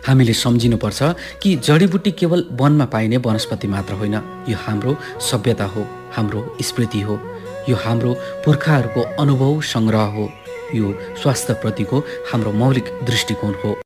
हामीले सम्झिनुपर्छ कि जडीबुटी केवल वनमा पाइने वनस्पति मात्र होइन, यो हाम्रो सभ्यता हो, हाम्रो स्मृति हो, यो हाम्रो पुर्खाहरूको अनुभव सङ्ग्रह हो, यो स्वास्थ्यप्रतिको हाम्रो मौलिक दृष्टिकोण हो।